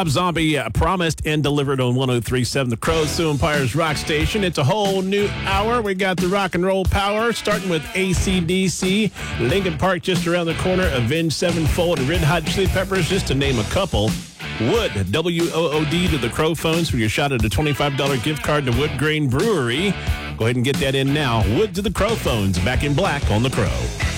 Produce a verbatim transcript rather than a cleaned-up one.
Rob Zombie uh, promised and delivered on one oh three point seven The Crow, Sioux Empire's rock station. It's a whole new hour. We got the rock and roll power, starting with A C D C, Lincoln Park just around the corner, Avenged Sevenfold, and Red Hot Chili Peppers, just to name a couple. Wood, W O O D, to the Crow phones for your shot at a twenty-five dollars gift card to Wood Grain Brewery. Go ahead and get that in now. Wood to the Crow phones, back in black on the Crow.